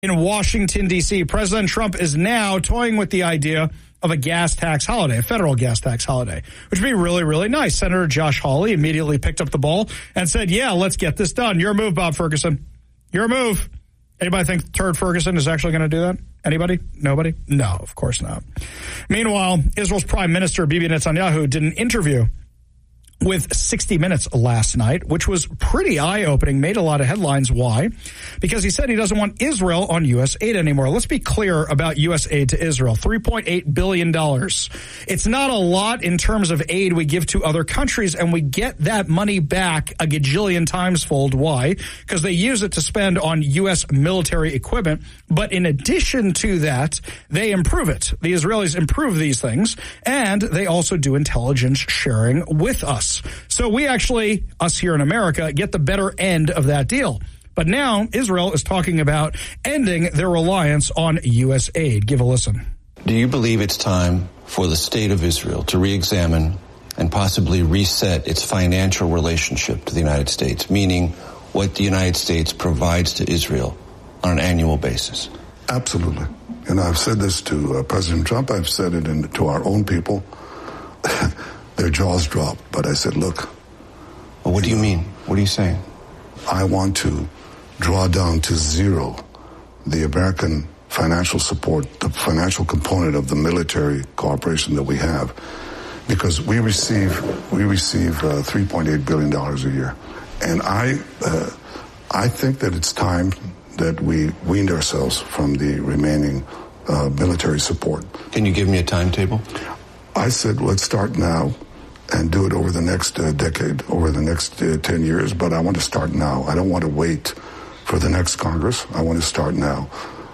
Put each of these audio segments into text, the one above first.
In Washington, D.C., President Trump is now toying with the idea of a gas tax holiday, a federal gas tax holiday, which would be really, really nice. Senator Josh Hawley immediately picked up the ball and said, yeah, let's get this done. Your move, Bob Ferguson. Your move. Anybody think Turd Ferguson is actually going to do that? Anybody? Nobody? No, of course not. Meanwhile, Israel's Prime Minister Bibi Netanyahu did an interview with 60 Minutes last night, which was pretty eye-opening, made a lot of headlines. Why? Because he said he doesn't want Israel on U.S. aid anymore. Let's be clear about U.S. aid to Israel. $3.8 billion. It's not a lot in terms of aid we give to other countries, and we get that money back a gajillion times fold. Why? Because they use it to spend on U.S. military equipment. But in addition to that, they improve it. The Israelis improve these things, and they also do intelligence sharing with us. So we actually, us here in America, get the better end of that deal. But now Israel is talking about ending their reliance on U.S. aid. Give a listen. Do you believe it's time for the state of Israel to re-examine and possibly reset its financial relationship to the United States, meaning what the United States provides to Israel on an annual basis? Absolutely. And I've said this to President Trump. I've said it to our own people. Their jaws dropped. But I said, look. Well, what do you mean? What are you saying? I want to draw down to zero the American financial support, the financial component of the military cooperation that we have, because we receive $3.8 billion a year. And I think that it's time that we weaned ourselves from the remaining military support. Can you give me a timetable? I said, let's start now and do it over the next decade, over the next 10 years. But I want to start now. I don't want to wait for the next Congress. I want to start now.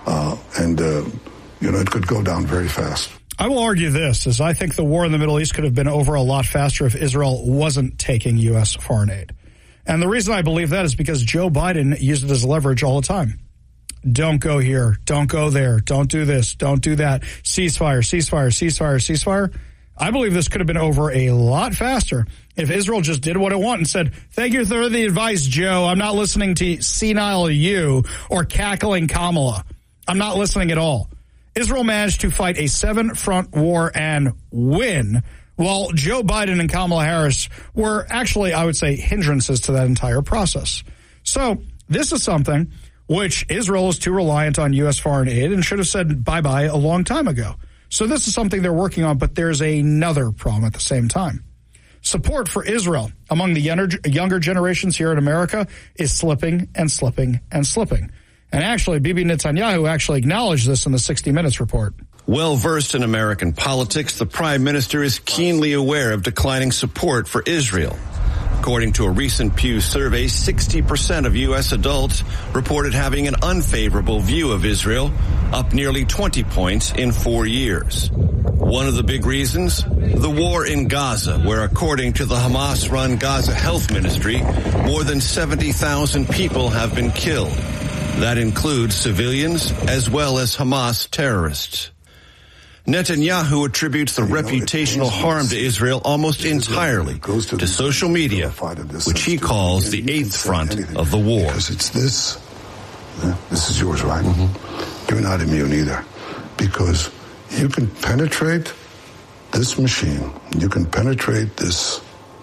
It could go down very fast. I will argue this, as I think the war in the Middle East could have been over a lot faster if Israel wasn't taking U.S. foreign aid. And the reason I believe that is because Joe Biden used it as leverage all the time. Don't go here. Don't go there. Don't do this. Don't do that. Ceasefire, ceasefire, ceasefire, ceasefire. I believe this could have been over a lot faster if Israel just did what it wanted and said, thank you for the advice, Joe. I'm not listening to senile you or cackling Kamala. I'm not listening at all. Israel managed to fight a 7-front war and win, while Joe Biden and Kamala Harris were actually, I would say, hindrances to that entire process. So this is something which Israel is too reliant on U.S. foreign aid and should have said bye-bye a long time ago. So this is something they're working on, but there's another problem at the same time. Support for Israel among the younger generations here in America is slipping and slipping and slipping. And actually, Bibi Netanyahu actually acknowledged this in the 60 Minutes report. Well-versed in American politics, the Prime Minister is keenly aware of declining support for Israel. According to a recent Pew survey, 60% of U.S. adults reported having an unfavorable view of Israel, up nearly 20 points in 4 years. One of the big reasons? The war in Gaza, where according to the Hamas-run Gaza Health Ministry, more than 70,000 people have been killed. That includes civilians as well as Hamas terrorists. Netanyahu attributes the reputational harm to Israel almost entirely to social media, which he calls the eighth front of the war. Because it's this is yours, right? Mm-hmm. You're not immune either. Because you can penetrate this machine, you can penetrate this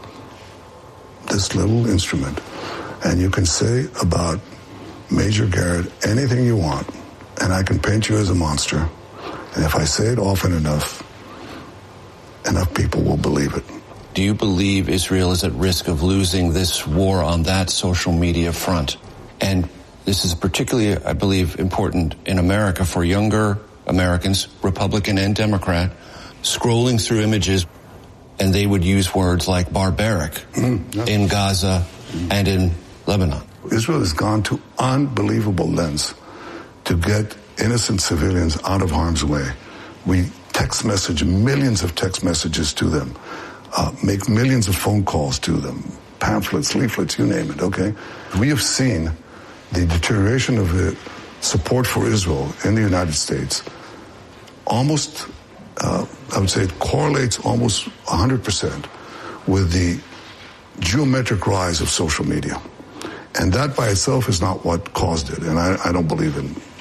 little instrument, and you can say about Major Garrett anything you want, and I can paint you as a monster. And if I say it often enough people will believe it. Do you believe Israel is at risk of losing this war on that social media front? And this is particularly, I believe, important in America for younger Americans, Republican and Democrat, scrolling through images, and they would use words like barbaric in Gaza and in Lebanon. Israel has gone to unbelievable lengths to get innocent civilians out of harm's way. We text message millions of text messages to them, make millions of phone calls to them, pamphlets, leaflets, you name it, okay? We have seen the deterioration of the support for Israel in the United States almost, I would say it correlates almost 100% with the geometric rise of social media. And that by itself is not what caused it, and I don't believe in